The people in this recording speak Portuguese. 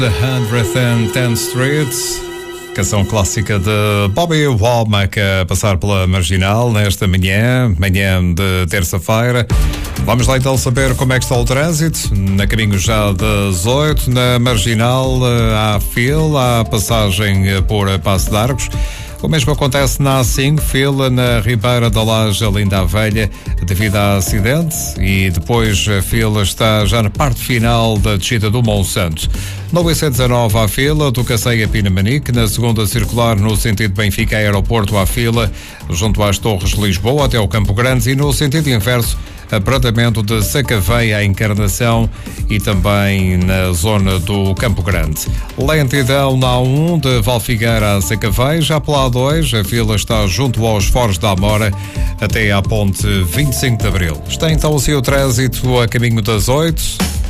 The 110th Street, canção clássica de Bobby Womack, a passar pela Marginal nesta manhã de terça-feira. Vamos lá então saber como é que está o trânsito. Na caminho já das 8, na Marginal há fila, há passagem por Passo de Arcos. O mesmo acontece na A5, fila na Ribeira da Laje, Linda a Velha, devido a acidente, e depois a fila está já na parte final da descida do Monsanto. No IC19 há fila, do Cacém a Pinamanique, na segunda circular no sentido Benfica Aeroporto há fila, junto às Torres de Lisboa até ao Campo Grande, e no sentido inverso, apertamento de Sacavém à Encarnação e também na zona do Campo Grande. Lentidão na A1 de Valfigueira a Sacavém, já pela A2 a fila está junto aos Foros da Amora até à ponte 25 de Abril. Está então assim o trânsito a caminho das 8.